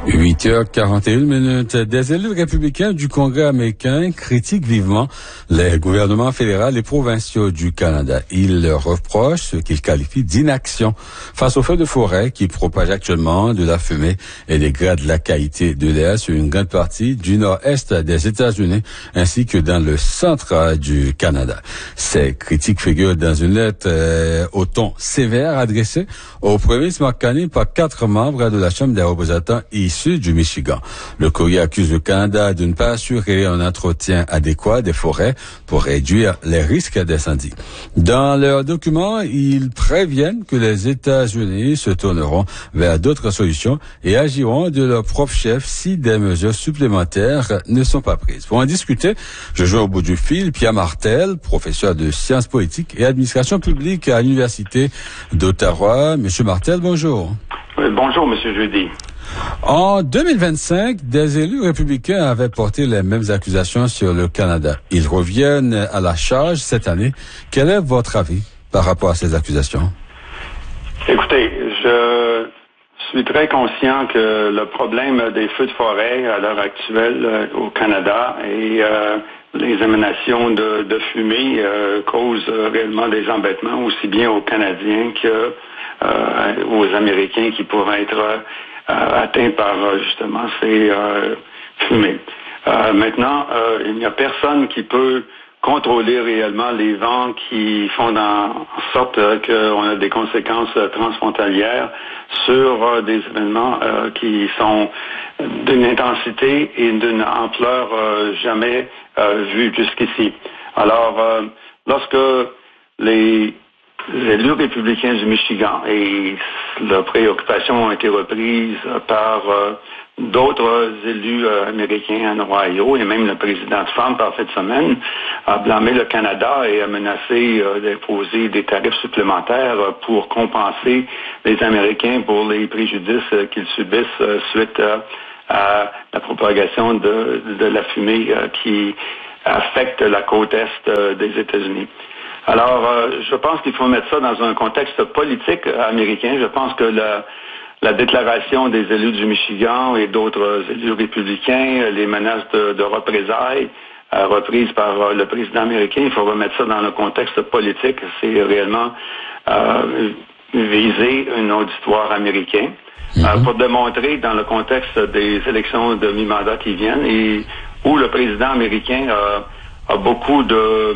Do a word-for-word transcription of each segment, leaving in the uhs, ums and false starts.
huit heures quarante et une minutes. Des élus républicains du Congrès américain critiquent vivement les gouvernements fédéraux et provinciaux du Canada. Ils leur reprochent ce qu'ils qualifient d'inaction face aux feux de forêt qui propagent actuellement de la fumée et dégradent la qualité de l'air sur une grande partie du nord-est des États-Unis ainsi que dans le centre du Canada. Ces critiques figurent dans une lettre euh, au ton sévère adressée au premier ministre Mark Carney par quatre membres de la Chambre des représentants issus du Michigan. Le courrier accuse le Canada de ne pas assurer un entretien adéquat des forêts pour réduire les risques d'incendie. Dans leur document, ils préviennent que les États-Unis se tourneront vers d'autres solutions et agiront de leur propre chef si des mesures supplémentaires ne sont pas prises. Pour en discuter, je joins au bout du fil Pierre Martel, professeur de sciences politiques et administration publique à l'Université d'Ottawa. Monsieur Martel, bonjour. Oui, bonjour, Monsieur Jeudi. En deux mille vingt-cinq, des élus républicains avaient porté les mêmes accusations sur le Canada. Ils reviennent à la charge cette année. Quel est votre avis par rapport à ces accusations? Écoutez, je suis très conscient que le problème des feux de forêt à l'heure actuelle euh, au Canada et euh, les émanations de, de fumée euh, causent euh, réellement des embêtements aussi bien aux Canadiens que euh, aux Américains qui pourraient être euh, Euh, atteint par euh, justement ces euh, fumées. Euh, maintenant, euh, il n'y a personne qui peut contrôler réellement les vents qui font en sorte euh, qu'on a des conséquences euh, transfrontalières sur euh, des événements euh, qui sont d'une intensité et d'une ampleur euh, jamais euh, vue jusqu'ici. Alors, euh, lorsque les Les élus républicains du Michigan et leurs préoccupations ont été reprises par euh, d'autres élus euh, américains en Ohio et même le président Trump en fin de semaine a blâmé le Canada et a menacé euh, d'imposer des tarifs supplémentaires pour compenser les Américains pour les préjudices euh, qu'ils subissent euh, suite euh, à la propagation de, de la fumée euh, qui affecte la côte est euh, des États-Unis. Alors, euh, je pense qu'il faut mettre ça dans un contexte politique américain. Je pense que la, la déclaration des élus du Michigan et d'autres élus républicains, les menaces de, de représailles euh, reprises par euh, le président américain, il faut remettre ça dans le contexte politique. C'est réellement euh, viser un auditoire américain mm-hmm. euh, pour démontrer dans le contexte des élections de mi-mandat qui viennent et où le président américain euh, a beaucoup de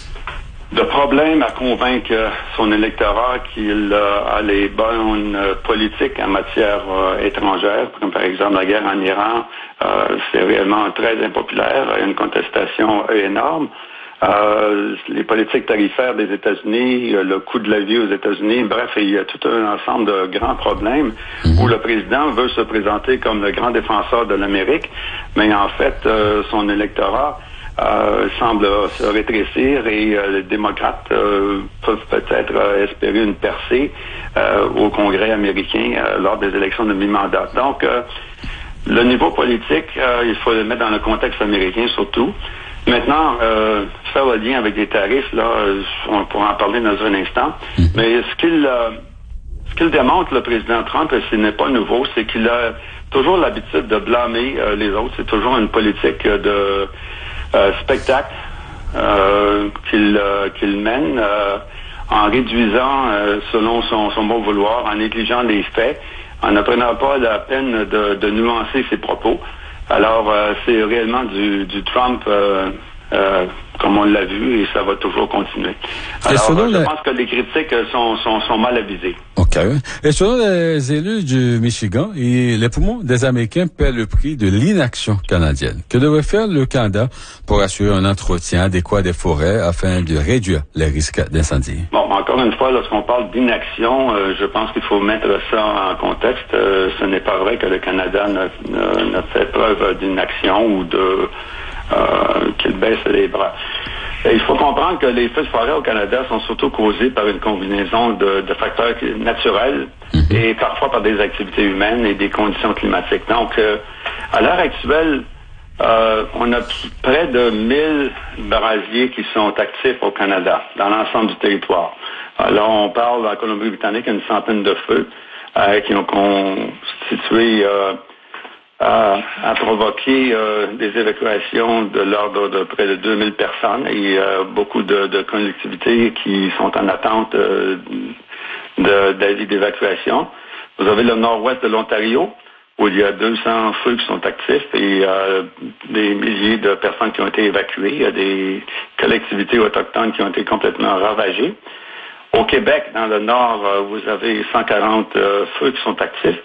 de problèmes à convaincre son électorat qu'il euh, a les bonnes euh, politiques en matière euh, étrangère, comme par exemple la guerre en Iran, euh, c'est réellement très impopulaire, il y a une contestation énorme. Euh, les politiques tarifaires des États-Unis, le coût de la vie aux États-Unis, bref, il y a tout un ensemble de grands problèmes où le président veut se présenter comme le grand défenseur de l'Amérique, mais en fait, euh, son électorat Euh, semble se rétrécir et euh, les démocrates euh, peuvent peut-être euh, espérer une percée euh, au Congrès américain euh, lors des élections de mi-mandat. Donc, euh, le niveau politique, euh, il faut le mettre dans le contexte américain surtout. Maintenant, euh, faire le lien avec des tarifs, là, on pourra en parler dans un instant, mais ce qu'il euh, ce qu'il démontre, le président Trump, et ce n'est pas nouveau, c'est qu'il a toujours l'habitude de blâmer euh, les autres. C'est toujours une politique de Euh, spectacle euh, qu'il euh, qu'il mène euh, en réduisant euh, selon son, son bon vouloir, en négligeant les faits, en ne prenant pas la peine de, de nuancer ses propos. Alors, euh, c'est réellement du, du Trump euh, euh, comme on l'a vu, et ça va toujours continuer. Alors, euh, je la... pense que les critiques sont, sont, sont mal avisées. OK. Et selon les élus du Michigan, et les poumons des Américains paient le prix de l'inaction canadienne. Que devrait faire le Canada pour assurer un entretien adéquat des forêts afin de réduire les risques d'incendie? Bon, encore une fois, lorsqu'on parle d'inaction, euh, je pense qu'il faut mettre ça en contexte. Euh, ce n'est pas vrai que le Canada ne, ne, ne fait preuve d'inaction ou de euh, qu'il baisse les bras. Et il faut comprendre que les feux de forêt au Canada sont surtout causés par une combinaison de, de facteurs naturels mm-hmm. et parfois par des activités humaines et des conditions climatiques. Donc, euh, à l'heure actuelle, euh, on a près de mille brasiers qui sont actifs au Canada, dans l'ensemble du territoire. Alors, on parle en Colombie-Britannique une centaine de feux euh, qui ont constitué euh, a, a provoqué euh, des évacuations de l'ordre de près de deux mille personnes et euh, beaucoup de, de collectivités qui sont en attente euh, de, d'avis d'évacuation. Vous avez le nord-ouest de l'Ontario, où il y a deux cents feux qui sont actifs et euh, des milliers de personnes qui ont été évacuées. Il y a des collectivités autochtones qui ont été complètement ravagées. Au Québec, dans le nord, euh, vous avez cent quarante euh, feux qui sont actifs.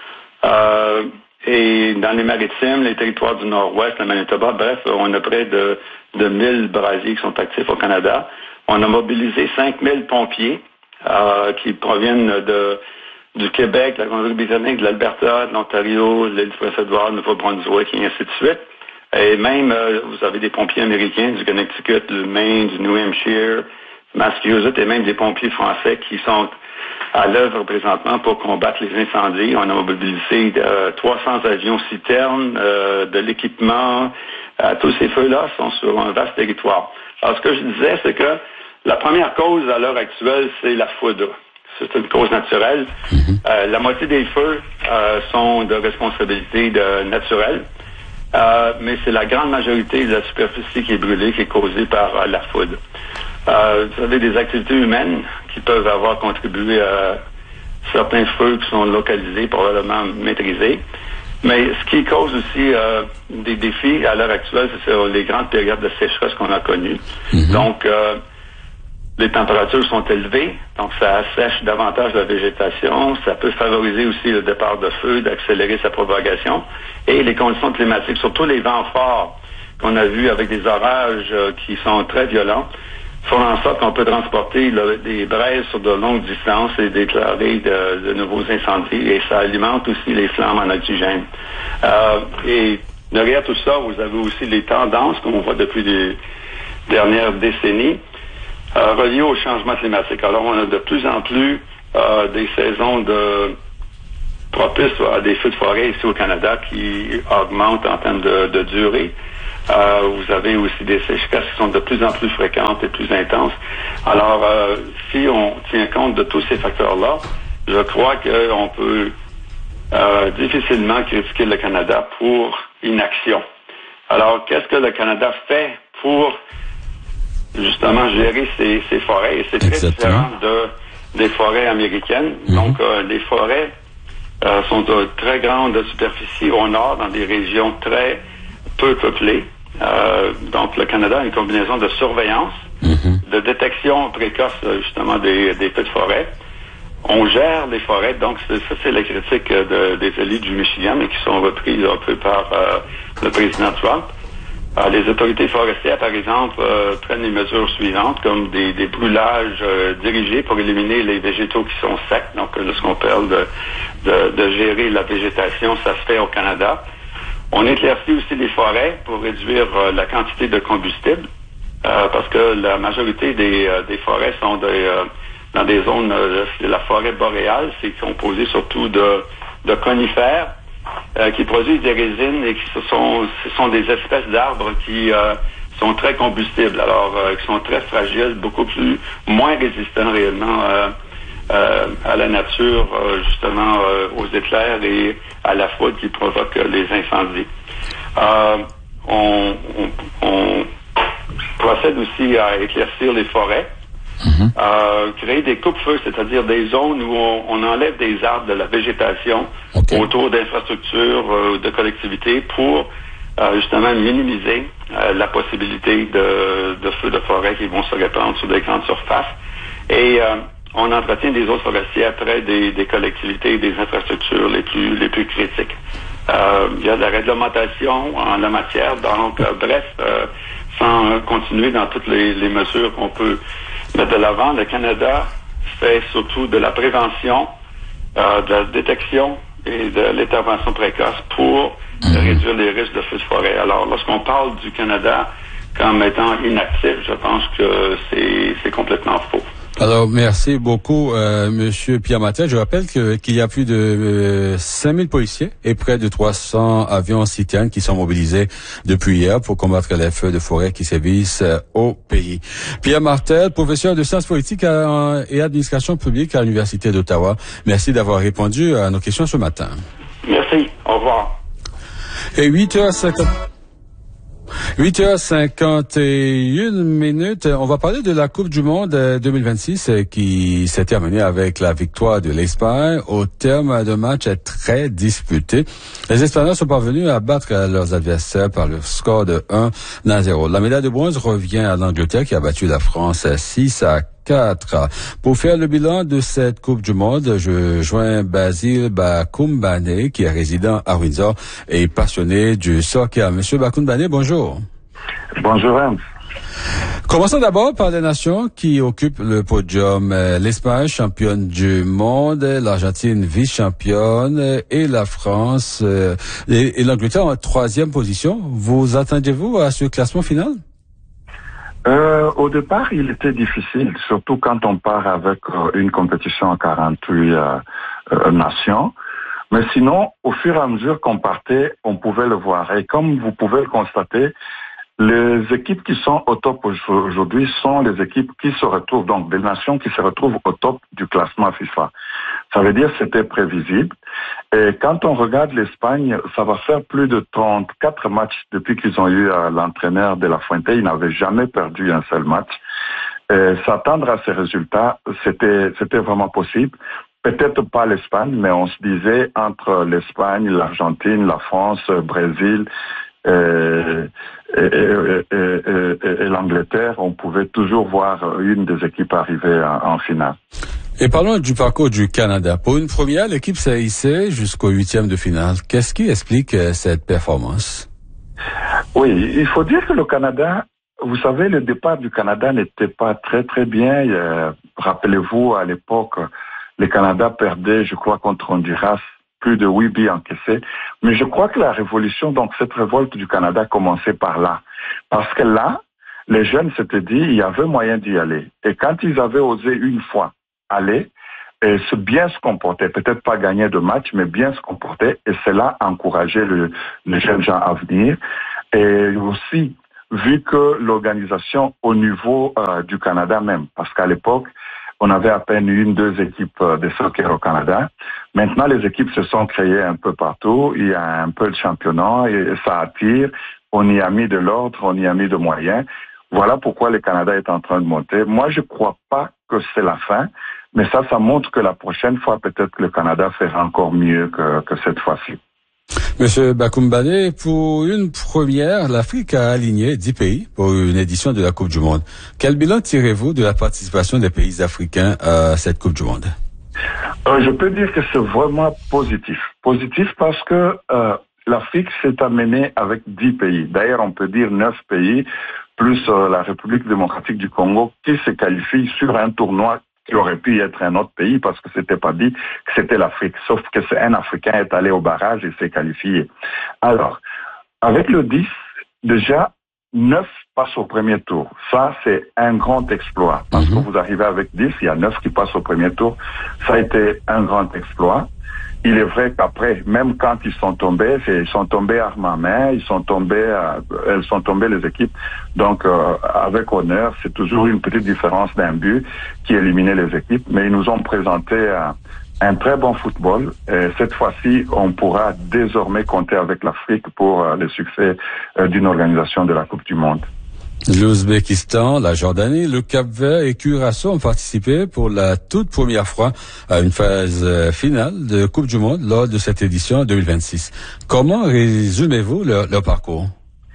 Euh, et dans les maritimes, les territoires du nord-ouest, le Manitoba, bref, on a près de, de mille brasiers qui sont actifs au Canada. On a mobilisé cinq mille pompiers euh, qui proviennent de du Québec, de la Colombie-Britannique, de l'Alberta, de l'Ontario, de l'île du Prince-Édouard, du Nouveau-Brunswick, et ainsi de suite. Et même, euh, vous avez des pompiers américains du Connecticut, du Maine, du New Hampshire, du Massachusetts, et même des pompiers français qui sont à l'œuvre présentement pour combattre les incendies. On a mobilisé euh, trois cents avions citernes, euh, de l'équipement. Euh, tous ces feux-là sont sur un vaste territoire. Alors, ce que je disais, c'est que la première cause à l'heure actuelle, c'est la foudre. C'est une cause naturelle. Mm-hmm. Euh, la moitié des feux euh, sont de responsabilité de, naturelle, euh, mais c'est la grande majorité de la superficie qui est brûlée qui est causée par euh, la foudre. Euh, vous avez des activités humaines qui peuvent avoir contribué à certains feux qui sont localisés, probablement maîtrisés. Mais ce qui cause aussi euh, des défis à l'heure actuelle, c'est les grandes périodes de sécheresse qu'on a connues. Mm-hmm. Donc, euh, les températures sont élevées, donc ça assèche davantage la végétation. Ça peut favoriser aussi le départ de feu, d'accélérer sa propagation. Et les conditions climatiques, surtout les vents forts qu'on a vus avec des orages euh, qui sont très violents, font en sorte qu'on peut transporter là, des braises sur de longues distances et déclarer de, de nouveaux incendies. Et ça alimente aussi les flammes en oxygène. Euh, et derrière tout ça, vous avez aussi les tendances qu'on voit depuis les dernières décennies. Euh, relié au changement climatique. Alors, on a de plus en plus euh, des saisons de propices à des feux de forêt ici au Canada qui augmentent en termes de, de durée. Euh, vous avez aussi des sécheresses qui sont de plus en plus fréquentes et plus intenses. Alors, euh, si on tient compte de tous ces facteurs-là, je crois qu'on peut euh, difficilement critiquer le Canada pour inaction. Alors, qu'est-ce que le Canada fait pour justement gérer ces, ces forêts? Et c'est très Exactement. différent de, des forêts américaines. Mm-hmm. Donc, euh, les forêts euh, sont de très grande superficie au nord, dans des régions très peu peuplées. Euh, donc, le Canada a une combinaison de surveillance, mm-hmm. de détection précoce, justement, des, des feux de forêt. On gère les forêts, donc c'est, ça, c'est la critique de, des élus du Michigan, mais qui sont reprises un peu par euh, le président Trump. Euh, les autorités forestières, par exemple, euh, prennent les mesures suivantes, comme des, des brûlages euh, dirigés pour éliminer les végétaux qui sont secs. Donc, lorsqu'on parle de, de, de gérer la végétation, ça se fait au Canada. On éclaircit aussi les forêts pour réduire euh, la quantité de combustible, euh, parce que la majorité des, euh, des forêts sont des, euh, dans des zones euh, de la forêt boréale. C'est composé surtout de, de conifères. Euh, qui produisent des résines et qui ce sont, ce sont des espèces d'arbres qui euh, sont très combustibles, alors euh, qui sont très fragiles, beaucoup plus moins résistants réellement euh, euh, à la nature, euh, justement euh, aux éclairs et à la foudre qui provoque euh, les incendies. Euh, on, on, on procède aussi à éclaircir les forêts. Mm-hmm. Euh, créer des coupe-feux, c'est-à-dire des zones où on, on enlève des arbres de la végétation okay. autour d'infrastructures, euh, de collectivités pour euh, justement minimiser euh, la possibilité de, de feux de forêt qui vont se répandre sur des grandes surfaces. Et euh, on entretient des zones forestières près des, des collectivités et des infrastructures les plus, les plus critiques. Euh, il y a de la réglementation en la matière, donc euh, bref, euh, sans continuer dans toutes les, les mesures qu'on peut mettre de l'avant, le Canada fait surtout de la prévention, euh, de la détection et de l'intervention précoce pour mmh. réduire les risques de feux de forêt. Alors, lorsqu'on parle du Canada comme étant inactif, je pense que c'est, c'est complètement faux. Alors, merci beaucoup, euh, Monsieur Pierre Martel. Je rappelle que, qu'il y a plus de euh, cinq mille policiers et près de trois cents avions citernes qui sont mobilisés depuis hier pour combattre les feux de forêt qui sévissent euh, au pays. Pierre Martel, professeur de sciences politiques à, et administration publique à l'Université d'Ottawa. Merci d'avoir répondu à nos questions ce matin. Merci. Au revoir. Et huit heures cinquante. huit heures cinquante et une minutes. On va parler de la Coupe du Monde deux mille vingt-six qui s'est terminée avec la victoire de l'Espagne au terme d'un match très disputé. Les Espagnols sont parvenus à battre leurs adversaires par le score de un à zéro. La médaille de bronze revient à l'Angleterre qui a battu la France six à quatre. Pour faire le bilan de cette Coupe du Monde, je joins Basile Bakoumbane, qui est résident à Windsor et passionné du soccer. Monsieur Bakoumbane, bonjour. Bonjour, Hans. Commençons d'abord par les nations qui occupent le podium. L'Espagne, championne du monde, l'Argentine, vice-championne, et la France et, et l'Angleterre en troisième position. Vous attendez-vous à ce classement final? Euh, au départ, il était difficile, surtout quand on part avec euh, une compétition en quarante-huit euh, euh, nations. Mais sinon, au fur et à mesure qu'on partait, on pouvait le voir. Et comme vous pouvez le constater, les équipes qui sont au top aujourd'hui sont les équipes qui se retrouvent, donc des nations qui se retrouvent au top du classement FIFA. Ça veut dire que c'était prévisible. Et quand on regarde l'Espagne, ça va faire plus de trente-quatre matchs depuis qu'ils ont eu euh, l'entraîneur de la Fuente. Ils n'avaient jamais perdu un seul match. Et s'attendre à ces résultats, c'était, c'était vraiment possible. Peut-être pas l'Espagne, mais on se disait entre l'Espagne, l'Argentine, la France, le Brésil, Et, et, et, et, et, et l'Angleterre, on pouvait toujours voir une des équipes arriver en, en finale. Et parlons du parcours du Canada. Pour une première, l'équipe s'est hissée jusqu'au huitième de finale. Qu'est-ce qui explique cette performance? Oui, il faut dire que le Canada, vous savez, le départ du Canada n'était pas très très bien. Euh, rappelez-vous, à l'époque, le Canada perdait, je crois, contre Honduras, plus de huit buts encaissés. Mais je crois que la révolution, donc cette révolte du Canada commençait par là. Parce que là, les jeunes s'étaient dit, il y avait moyen d'y aller. Et quand ils avaient osé une fois aller, et se bien se comporter, peut-être pas gagner de match, mais bien se comporter, et cela encourageait le, les jeunes gens à venir. Et aussi, vu que l'organisation au niveau euh, du Canada même, parce qu'à l'époque, on avait à peine une, deux équipes de soccer au Canada. Maintenant, les équipes se sont créées un peu partout. Il y a un peu de championnat et ça attire. On y a mis de l'ordre, on y a mis de moyens. Voilà pourquoi le Canada est en train de monter. Moi, je crois pas que c'est la fin, mais ça, ça montre que la prochaine fois, peut-être que le Canada fera encore mieux que, que cette fois-ci. Monsieur Bakoumbane, pour une première, l'Afrique a aligné dix pays pour une édition de la Coupe du Monde. Quel bilan tirez-vous de la participation des pays africains à cette Coupe du Monde? Euh, je peux dire que c'est vraiment positif. Positif parce que euh, l'Afrique s'est amenée avec dix pays. D'ailleurs, on peut dire neuf pays, plus euh, la République démocratique du Congo, qui se qualifie sur un tournoi qui aurait pu être un autre pays parce que c'était pas dit que c'était l'Afrique. Sauf que c'est un Africain est allé au barrage et s'est qualifié. Alors, avec le dix, déjà, neuf passent au premier tour. Ça, c'est un grand exploit. Parce que vous arrivez avec dix, il y a neuf qui passent au premier tour. Ça a été un grand exploit. Il est vrai qu'après, même quand ils sont tombés, ils sont tombés armes à main, ils sont tombés, euh, elles sont tombées les équipes. Donc, euh, avec honneur, c'est toujours une petite différence d'un but qui éliminait les équipes. Mais ils nous ont présenté euh, un très bon football. Et cette fois-ci, on pourra désormais compter avec l'Afrique pour euh, le succès euh, d'une organisation de la Coupe du Monde. L'Ouzbékistan, la Jordanie, le Cap-Vert et Curaçao ont participé pour la toute première fois à une phase finale de Coupe du Monde lors de cette édition deux mille vingt-six. Comment résumez-vous leur, leur parcours?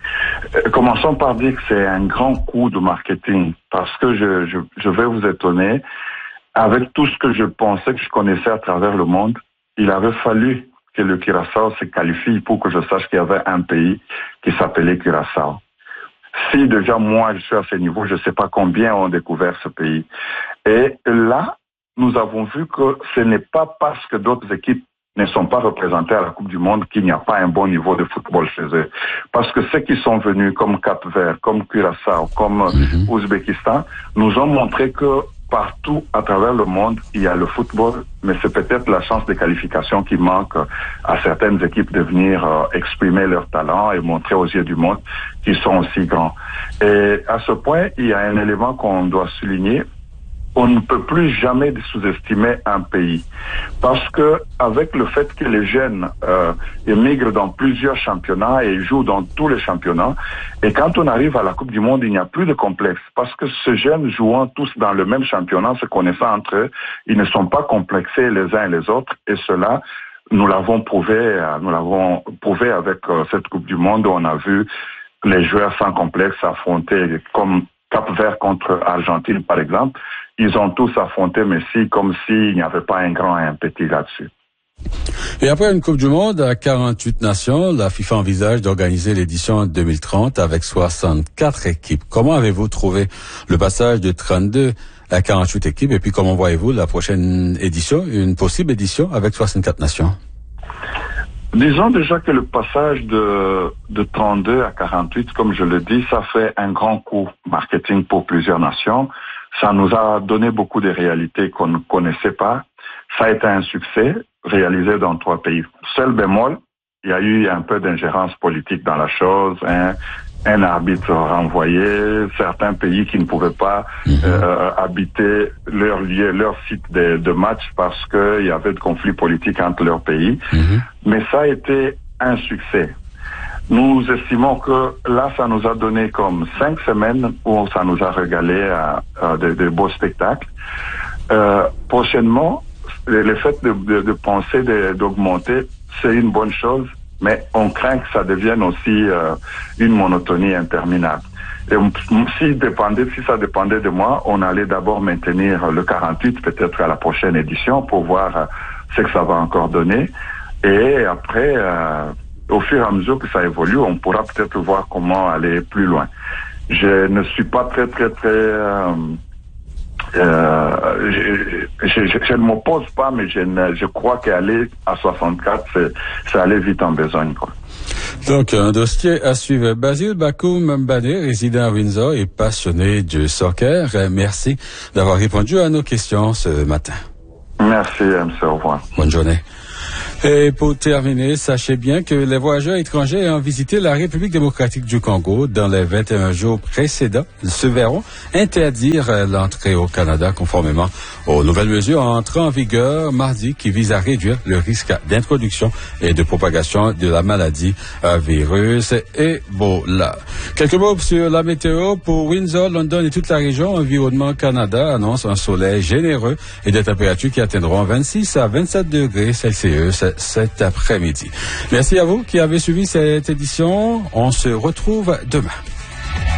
Euh, commençons par dire que c'est un grand coup de marketing parce que je, je, je vais vous étonner. Avec tout ce que je pensais que je connaissais à travers le monde, il avait fallu que le Curaçao se qualifie pour que je sache qu'il y avait un pays qui s'appelait Curaçao. Si déjà moi je suis à ce niveau, je ne sais pas combien ont découvert ce pays. Et là, nous avons vu que ce n'est pas parce que d'autres équipes ne sont pas représentées à la Coupe du Monde qu'il n'y a pas un bon niveau de football chez eux. Parce que ceux qui sont venus comme Cap-Vert, comme Curaçao, comme mm-hmm. Ouzbékistan, nous ont montré que partout à travers le monde, il y a le football, mais c'est peut-être la chance de qualification qui manque à certaines équipes de venir euh, exprimer leur talent et montrer aux yeux du monde qu'ils sont aussi grands. Et à ce point, il y a un élément qu'on doit souligner. on ne peut plus jamais sous-estimer un pays. Parce que avec le fait que les jeunes euh, émigrent dans plusieurs championnats et jouent dans tous les championnats, et quand on arrive à la Coupe du Monde, il n'y a plus de complexe. Parce que ces jeunes jouant tous dans le même championnat, se connaissant entre eux, ils ne sont pas complexés les uns et les autres. Et cela, nous l'avons prouvé, nous l'avons prouvé avec euh, cette Coupe du Monde où on a vu les joueurs sans complexe s'affronter comme Cap-Vert contre Argentine, par exemple. Ils ont tous affronté Messi comme s'il n'y avait pas un grand et un petit là-dessus. Et après une Coupe du Monde à quarante-huit nations, la FIFA envisage d'organiser l'édition deux mille trente avec soixante-quatre équipes. Comment avez-vous trouvé le passage de trente-deux à quarante-huit équipes et puis comment voyez-vous la prochaine édition, une possible édition avec soixante-quatre nations? Disons déjà que le passage de, de trente-deux à quarante-huit, comme je le dis, ça fait un grand coup marketing pour plusieurs nations. Ça nous a donné beaucoup de réalités qu'on ne connaissait pas. Ça a été un succès réalisé dans trois pays. Seul bémol, il y a eu un peu d'ingérence politique dans la chose, hein, un arbitre renvoyé, certains pays qui ne pouvaient pas euh, habiter leur lieu, leur site de, de match parce qu'il y avait de conflits politiques entre leurs pays. Mm-hmm. Mais ça a été un succès. Nous estimons que là, ça nous a donné comme cinq semaines où ça nous a régalé à, à de, de beaux spectacles. Euh, prochainement, le, le fait de, de, de penser de, d'augmenter, c'est une bonne chose, mais on craint que ça devienne aussi euh, une monotonie interminable. Et si, dépendait, si ça dépendait de moi, on allait d'abord maintenir le quarante-huit, peut-être à la prochaine édition, pour voir euh, ce que ça va encore donner. Et après... Euh, au fur et à mesure que ça évolue, on pourra peut-être voir comment aller plus loin. Je ne suis pas très, très, très... Euh, euh, je, je, je, je ne m'oppose pas, mais je, ne, je crois qu'aller à soixante-quatre, c'est, c'est aller vite en besogne, quoi. Donc, un dossier à suivre. Basile Bakoum Mbane, résident à Windsor et passionné de soccer. Merci d'avoir répondu à nos questions ce matin. Merci, M C. Au revoir. Bonne journée. Et pour terminer, sachez bien que les voyageurs étrangers ayant visité la République démocratique du Congo dans les vingt et un jours précédents se verront interdire l'entrée au Canada conformément aux nouvelles mesures entrant en vigueur mardi qui visent à réduire le risque d'introduction et de propagation de la maladie à virus Ebola. Quelques mots sur la météo pour Windsor, London et toute la région. Environnement Canada annonce un soleil généreux et des températures qui atteindront vingt-six à vingt-sept degrés Celsius cet après-midi. Merci à vous qui avez suivi cette édition. On se retrouve demain.